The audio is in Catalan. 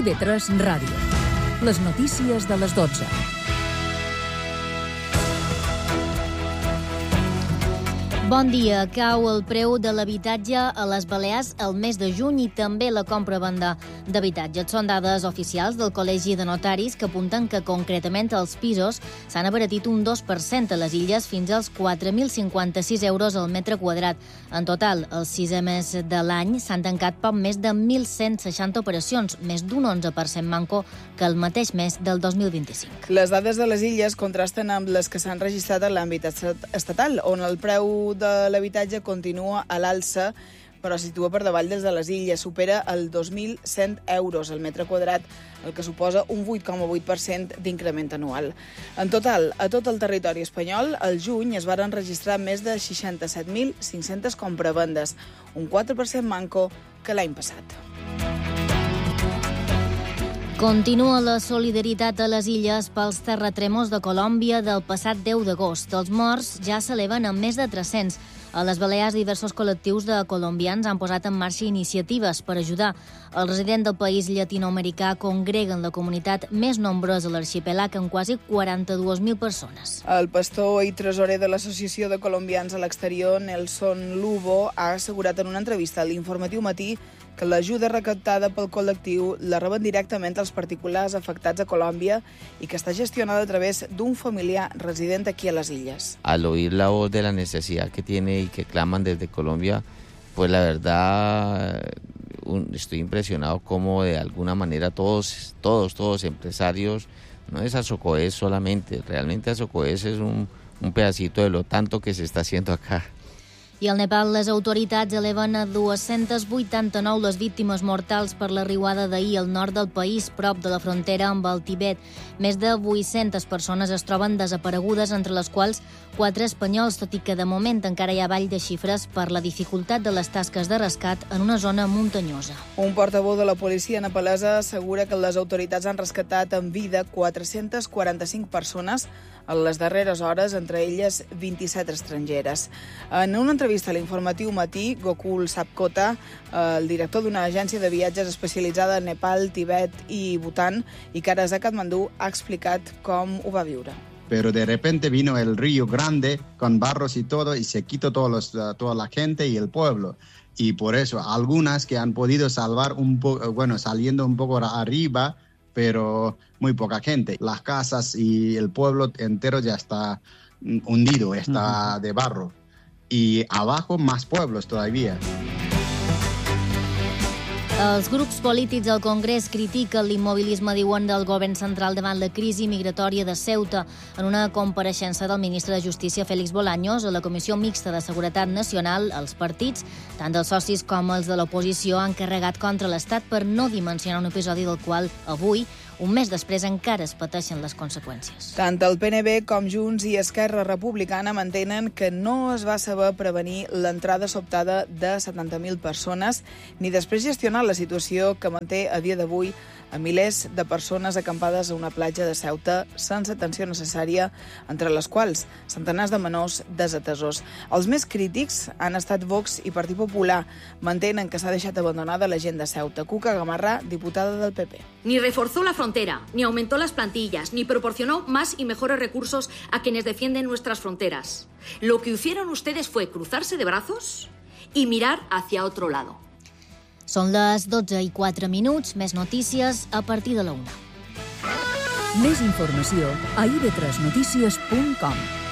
IB3 Ràdio. Les notícies de les 12. Bon dia. Cau el preu de l'habitatge a les Balears el mes de juny i també la compra-venda d'habitatges. Són dades oficials del Col·legi de Notaris que apunten que concretament els pisos s'han abaratit un 2% a les illes fins als 4.056 euros al metre quadrat. En total, el 6è mes de l'any s'han tancat poc més de 1.160 operacions, més d'un 11% manco que el mateix mes del 2025. Les dades de les illes contrasten amb les que s'han registrat en l'àmbit estatal, on el preu de l'habitatge continua a l'alça, però situa per davall des de les illes. Supera el 2.100 euros al metre quadrat, el que suposa un 8,8% d'increment anual. En total, a tot el territori espanyol, al juny es varen registrar més de 67.500 compravendes, un 4% manco que l'any passat. Continua la solidaritat a les illes pels terratrèmols de Colòmbia del passat 10 d'agost. Els morts ja s'eleven en més de 300. A les Balears, diversos col·lectius de colombians han posat en marxa iniciatives per ajudar. El resident del país llatinoamericà congrega en la comunitat més nombrosa de l'arxipèlag, amb quasi 42.000 persones. El pastor i tresorer de l'Associació de Colombians a l'Exterior, Nelson Lubo, ha assegurat en una entrevista a l'Informatiu Matí que l'ajuda recaptada pel col·lectiu la reben directament als particulars afectats a Colòmbia i que està gestionada a través d'un familiar resident aquí a les illes. Al oír la voz de la necesidad que tiene y que claman desde Colombia, pues la verdad estoy impresionado como de alguna manera todos empresarios, no es Azocoés solamente, realmente Azocoés es un pedacito de lo tanto que se está haciendo acá. I al Nepal, les autoritats eleven a 289 les víctimes mortals per la riuada d'ahir al nord del país, prop de la frontera amb el Tibet. Més de 800 persones es troben desaparegudes, entre les quals 4 espanyols, tot i que de moment encara hi ha ball de xifres per la dificultat de les tasques de rescat en una zona muntanyosa. Un portaveu de la policia nepalesa assegura que les autoritats han rescatat en vida 445 persones en les darreres hores, entre elles 27 estrangeres. En una entrevista a l'Informatiu Matí, Gokul Sapkota, el director d'una agència de viatges especialitzada en Nepal, Tibet i Bután, i que ara és a Katmandú, ha explicat com ho va viure. Pero de repente vino el río grande con barros y todo y se quitó toda la gente y el pueblo. Y por eso algunas que han podido salvar un poco, saliendo un poco arriba, pero muy poca gente. Las casas y el pueblo entero ya está hundido, está de barro. Y abajo más pueblos todavía. Els grups polítics al Congrés critiquen l'immobilisme, diuen, del govern central davant la crisi migratòria de Ceuta. En una compareixença del ministre de Justícia, Félix Bolaños, a la Comissió Mixta de Seguretat Nacional, els partits, tant dels socis com els de l'oposició, han carregat contra l'Estat per no dimensionar un episodi del qual avui, un mes després, encara es pateixen les conseqüències. Tant el PNB com Junts i Esquerra Republicana mantenen que no es va saber prevenir l'entrada sobtada de 70.000 persones ni després gestionar la situació que manté a dia d'avui a milers de persones acampades a una platja de Ceuta sense atenció necessària, entre les quals centenars de menors desatesos. Els més crítics han estat Vox i Partit Popular. Mantenen que s'ha deixat abandonada la gent de Ceuta. Cuca Gamarra, diputada del PP. Ni reforzó la frontera, ni aumentó las plantillas, ni proporcionó más y mejores recursos a quienes defienden nuestras fronteras. Lo que hicieron ustedes fue cruzarse de brazos y mirar hacia otro lado. Són les 12:04, més notícies a partir de la 1. Més informació a ib3notícies.com.